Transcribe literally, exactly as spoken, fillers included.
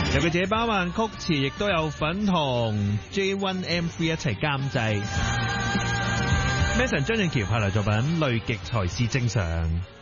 由佢自己包辦曲詞，亦都有份同 J 一 M 三 一齊監製。Mason 張俊橋派來作品《累極才是正常》。